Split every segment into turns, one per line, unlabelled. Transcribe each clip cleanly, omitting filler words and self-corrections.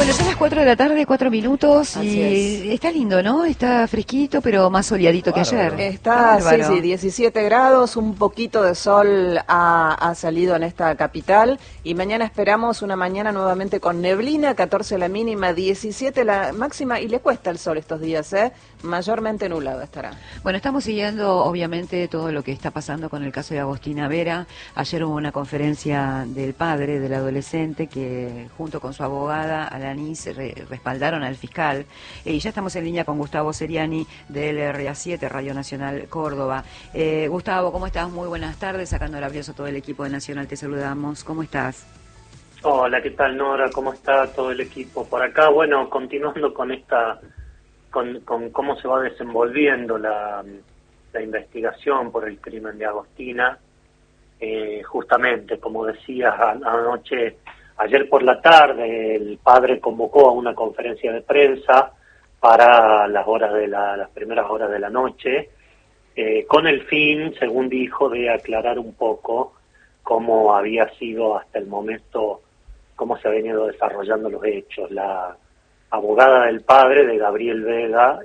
Bueno, son las 4 de la tarde, 4 minutos,
Así
y está lindo, ¿no? Está fresquito, pero más soleadito que ayer.
Está, sí, 17 grados, un poquito de sol ha salido en esta capital, y mañana esperamos una mañana nuevamente con neblina, 14 la mínima, 17 la máxima, y le cuesta el sol estos días, mayormente nublado estará.
Bueno, estamos siguiendo, obviamente, todo lo que está pasando con el caso de Agostina Vera. Ayer hubo una conferencia del padre del adolescente que, junto con su abogada, Alanis, respaldaron al fiscal. Y ya estamos en línea con Gustavo Seriani, del RA7, Radio Nacional Córdoba. Gustavo, ¿cómo estás? Muy buenas tardes. Sacando el abrazo a todo el equipo de Nacional, te saludamos. ¿Cómo estás?
Hola, ¿qué tal, Nora? ¿Cómo está todo el equipo por acá? Bueno, continuando con esta... Con cómo se va desenvolviendo la investigación por el crimen de Agostina. Justamente, como decías anoche, ayer por la tarde, el padre convocó a una conferencia de prensa para las primeras horas de la noche, con el fin, según dijo, de aclarar un poco cómo había sido hasta el momento, cómo se habían ido desarrollando los hechos. La abogada del padre, de Gabriel Vega,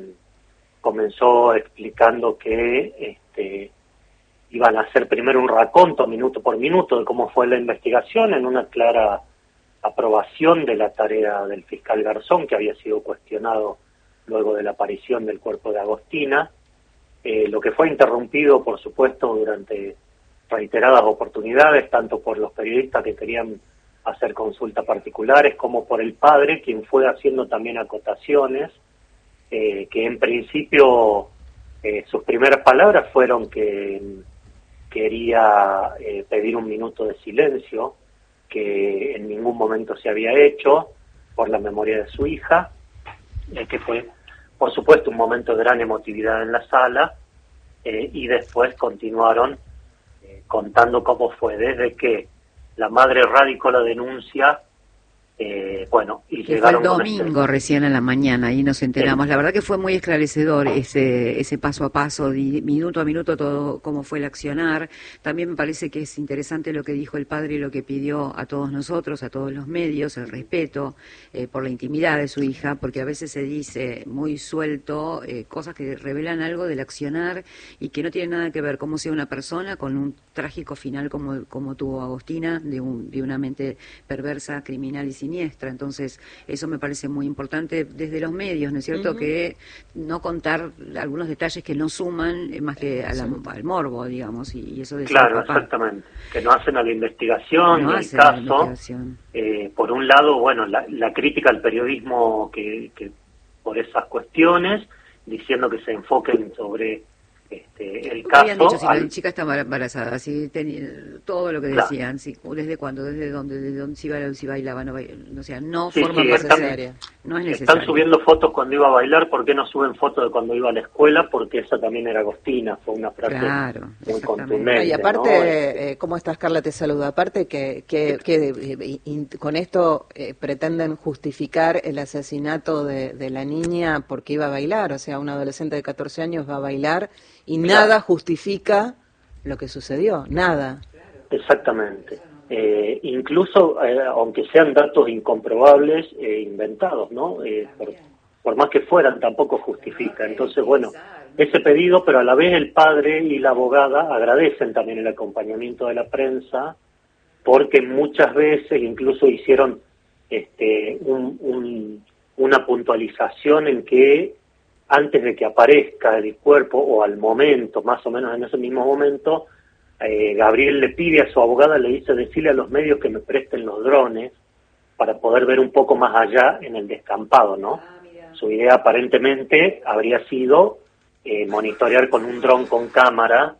comenzó explicando que iban a hacer primero un raconto minuto por minuto de cómo fue la investigación, en una clara aprobación de la tarea del fiscal Garzón, que había sido cuestionado luego de la aparición del cuerpo de Agostina, lo que fue interrumpido, por supuesto, durante reiteradas oportunidades, tanto por los periodistas que querían hacer consultas particulares, como por el padre, quien fue haciendo también acotaciones, que en principio sus primeras palabras fueron que quería pedir un minuto de silencio, que en ningún momento se había hecho, por la memoria de su hija, que fue, por supuesto, un momento de gran emotividad en la sala, y después continuaron contando cómo fue desde que la madre radicó la denuncia, y
que
llegaron...
fue el domingo recién en la mañana, ahí nos enteramos. La verdad que fue muy esclarecedor ese paso a paso, minuto a minuto, todo cómo fue el accionar. También me parece que es interesante lo que dijo el padre y lo que pidió a todos nosotros, a todos los medios, el respeto por la intimidad de su hija, porque a veces se dice muy suelto cosas que revelan algo del accionar y que no tienen nada que ver cómo sea una persona con un trágico final como tuvo Agostina, de una mente perversa, criminal y siniestra. Entonces, eso me parece muy importante desde los medios, ¿no es cierto? Que no contar algunos detalles que no suman más que al morbo, digamos, y eso de
Claro, exactamente, que no hacen a la investigación,
no
y el caso. Por un lado, bueno, la crítica al periodismo que por esas cuestiones, diciendo que se enfoquen sobre el caso.
Habían dicho si la chica estaba embarazada, si todo lo que decían, si, desde cuándo, desde dónde si bailaba, no bailaba, o sea, no forma necesaria, no es necesario.
Están subiendo fotos cuando iba a bailar, ¿por qué no suben fotos de cuando iba a la escuela? Porque esa también era Agostina, fue una frase muy contundente.
Y aparte,
¿no?
¿Cómo estás, Carla? Te saludo. Aparte que con esto pretenden justificar el asesinato de la niña porque iba a bailar, o sea, un adolescente de 14 años va a bailar y nada justifica lo que sucedió, nada.
Exactamente. Incluso, aunque sean datos incomprobables, inventados, ¿no? Por más que fueran, tampoco justifica. Entonces, bueno, ese pedido, pero a la vez el padre y la abogada agradecen también el acompañamiento de la prensa, porque muchas veces incluso hicieron una puntualización en que antes de que aparezca el cuerpo, o al momento, más o menos en ese mismo momento, Gabriel le pide a su abogada, le dice, decirle a los medios que me presten los drones para poder ver un poco más allá en el descampado, ¿no? Su idea aparentemente habría sido monitorear con un dron con cámara,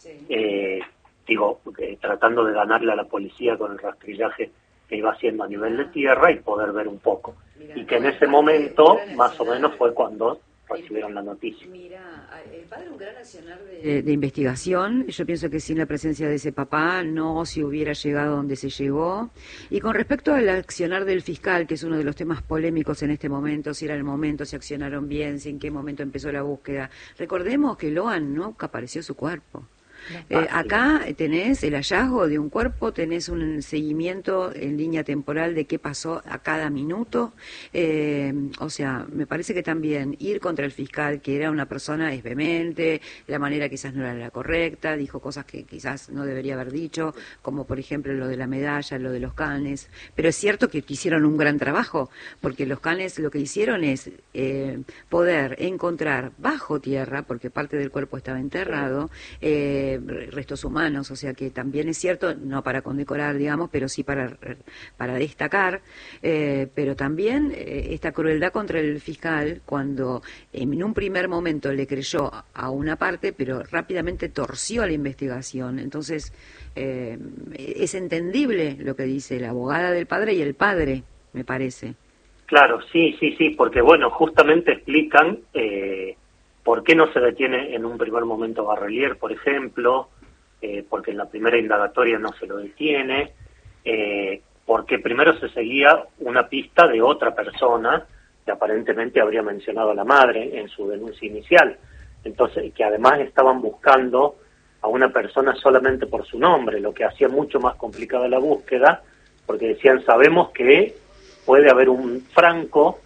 tratando de ganarle a la policía con el rastrillaje que iba haciendo a nivel de tierra y poder ver un poco. Y que en ese momento, más o menos, fue cuando recibieron la noticia.
Mira, el padre un gran accionar de investigación. Yo pienso que sin la presencia de ese papá no se hubiera llegado donde se llegó. Y con respecto al accionar del fiscal, que es uno de los temas polémicos en este momento, si era el momento, si accionaron bien, si en qué momento empezó la búsqueda. Recordemos que Loan nunca apareció su cuerpo. Acá tenés el hallazgo de un cuerpo, tenés un seguimiento en línea temporal de qué pasó a cada minuto. O sea, me parece que también ir contra el fiscal, que era una persona vehemente, la manera quizás no era la correcta, dijo cosas que quizás no debería haber dicho, como por ejemplo lo de la medalla, lo de los canes. Pero es cierto que hicieron un gran trabajo, porque los canes lo que hicieron es poder encontrar bajo tierra, porque parte del cuerpo estaba enterrado, restos humanos, o sea que también es cierto, no para condecorar, digamos, pero sí para destacar, pero también esta crueldad contra el fiscal, cuando en un primer momento le creyó a una parte, pero rápidamente torció la investigación. Entonces, es entendible lo que dice la abogada del padre y el padre, me parece.
Claro, sí, porque bueno, justamente explican por qué no se detiene en un primer momento Barrelier, por ejemplo, porque en la primera indagatoria no se lo detiene, porque primero se seguía una pista de otra persona que aparentemente habría mencionado a la madre en su denuncia inicial, entonces que además estaban buscando a una persona solamente por su nombre, lo que hacía mucho más complicada la búsqueda, porque decían, sabemos que puede haber un Franco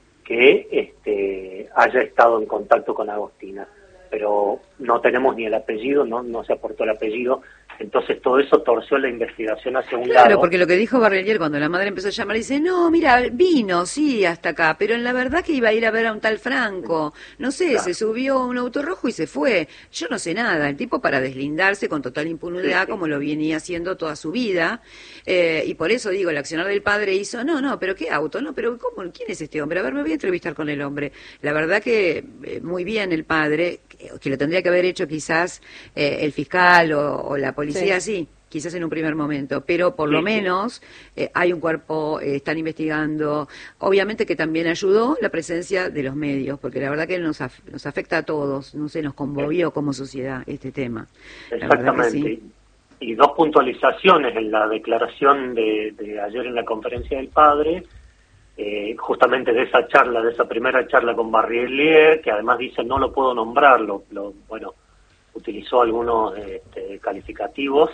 que haya estado en contacto con Agostina, pero no tenemos ni el apellido, no se aportó el apellido, entonces todo eso torció la investigación hacia un lado.
Claro, porque lo que dijo Barrelier cuando la madre empezó a llamar, dice, no, mira, vino, sí, hasta acá, pero en la verdad que iba a ir a ver a un tal Franco, no sé, claro. Se subió a un auto rojo y se fue, yo no sé nada, el tipo para deslindarse con total impunidad, como lo venía haciendo toda su vida, y por eso digo, el accionar del padre hizo, no, pero ¿qué auto? No, pero ¿cómo? ¿Quién es este hombre? A ver, me voy a entrevistar con el hombre. La verdad que muy bien el padre, que lo tendría que haber hecho quizás el fiscal o la policía, sí, quizás en un primer momento, pero por lo menos hay un cuerpo, están investigando, obviamente que también ayudó la presencia de los medios, porque la verdad que nos afecta a todos, no sé, nos conmovió como sociedad este tema.
Exactamente, y dos puntualizaciones en la declaración de ayer en la conferencia del padre, justamente de esa charla, de esa primera charla con Barrelier, que además dice no lo puedo nombrar, bueno, utilizó algunos calificativos,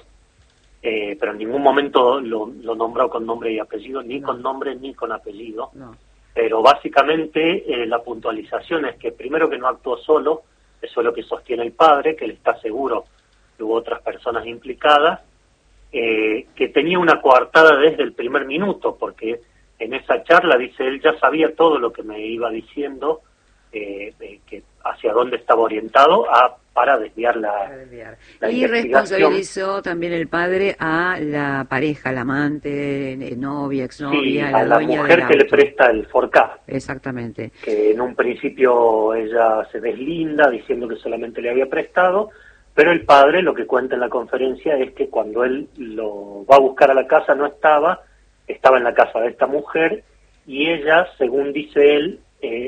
pero en ningún momento lo nombró con nombre y apellido, ni con nombre ni con apellido. No. Pero básicamente la puntualización es que primero que no actuó solo, eso es lo que sostiene el padre, que él está seguro que hubo otras personas implicadas, que tenía una coartada desde el primer minuto, porque en esa charla, dice él, ya sabía todo lo que me iba diciendo, que hacia dónde estaba orientado para desviar la
y responsabilizó también el padre a la pareja, la amante, novia, exnovia,
a la mujer que le presta el Forca.
Exactamente.
Que en un principio ella se deslinda diciendo que solamente le había prestado, pero el padre lo que cuenta en la conferencia es que cuando él lo va a buscar a la casa no estaba en la casa de esta mujer y ella, según dice él,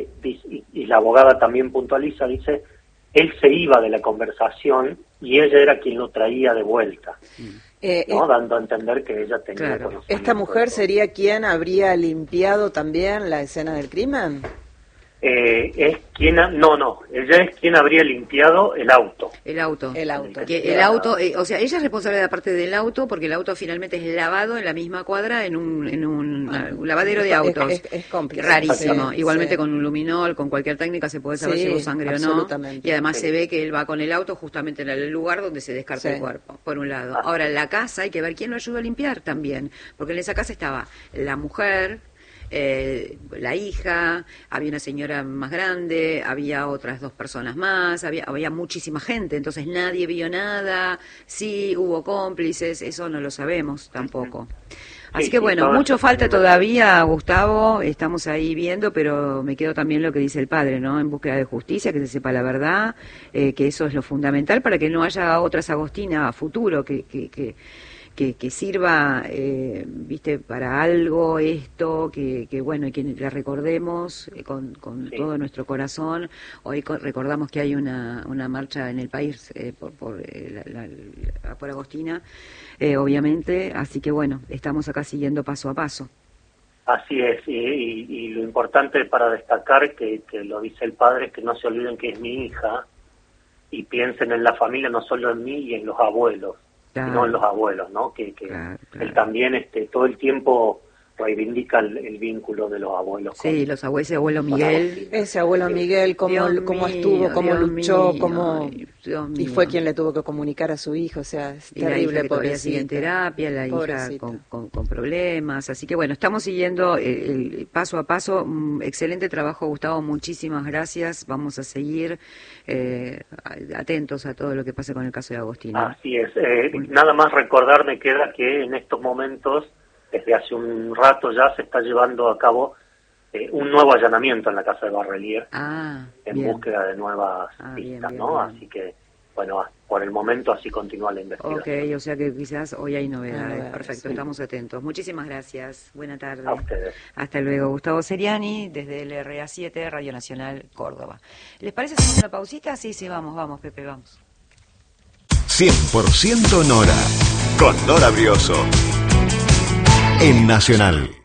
y la abogada también puntualiza, dice, él se iba de la conversación y ella era quien lo traía de vuelta, ¿no? Dando a entender que ella tenía conocimiento.
¿Esta mujer sería quien habría limpiado también la escena del crimen?
Es quien ella es quien habría limpiado el auto.
El auto, o sea, ella es responsable de la parte del auto porque el auto finalmente es lavado en la misma cuadra en un lavadero de autos.
Es cómplice.
Rarísimo. Igualmente con un luminol, con cualquier técnica se puede saber si hubo sangre o no. Y además se ve que él va con el auto justamente en el lugar donde se descarta el cuerpo, por un lado. Ahora, en la casa hay que ver quién lo ayuda a limpiar también, porque en esa casa estaba la mujer, la hija, había una señora más grande, había otras dos personas más, había muchísima gente, entonces nadie vio nada, sí hubo cómplices, eso no lo sabemos tampoco. Así que bueno, mucho falta todavía, Gustavo, estamos ahí viendo, pero me quedo también lo que dice el padre, ¿no? En búsqueda de justicia, que se sepa la verdad, que eso es lo fundamental para que no haya otras Agostinas a futuro, que sirva, para algo esto, que bueno, y que la recordemos con todo nuestro corazón. Hoy recordamos que hay una marcha en el país por Agostina, obviamente, así que bueno, estamos acá siguiendo paso a paso.
Así es, y lo importante para destacar, que lo dice el padre, es que no se olviden que es mi hija, y piensen en la familia, no solo en mí y en los abuelos, sino en los abuelos, ¿no? Que
claro.
Él también todo el tiempo reivindica el vínculo de los abuelos.
Sí, los abuelos, ese abuelo Miguel.
Ese abuelo Miguel, cómo estuvo, cómo luchó, y fue quien le tuvo que comunicar a su hijo, o sea, es terrible, pobrecita.
En terapia, la hija con problemas, así que bueno, estamos siguiendo el paso a paso. Excelente trabajo, Gustavo, muchísimas gracias. Vamos a seguir atentos a todo lo que pase con el caso de Agostino.
Así es, nada más recordar me queda que en estos momentos, desde hace un rato ya se está llevando a cabo un nuevo allanamiento en la casa de Barrelier en búsqueda de nuevas pistas, ¿no? Bien. Así que, bueno, por el momento así continúa la investigación.
Ok, o sea que quizás hoy hay novedades. Perfecto, sí. Estamos atentos. Muchísimas gracias. Buena tarde.
A ustedes.
Hasta luego. Gustavo Seriani, desde el RA7, Radio Nacional Córdoba. ¿Les parece si hacemos una pausita? Sí, vamos, Pepe, vamos.
100% Nora, con Nora Brioso. En Nacional.